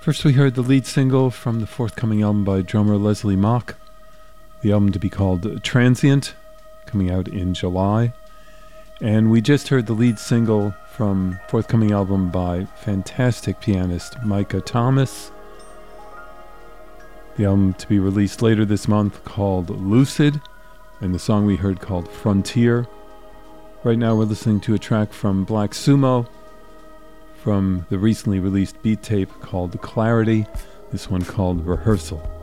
First we heard the lead single from the forthcoming album by drummer Leslie Mock, the album to be called Transient, coming out in July. And we just heard the lead single from forthcoming album by fantastic pianist Micah Thomas, the album to be released later this month called Lucid, and the song we heard called Frontier. Right now we're listening to a track from Black Sumo from the recently released beat tape called Clarity, this one called Rehearsal.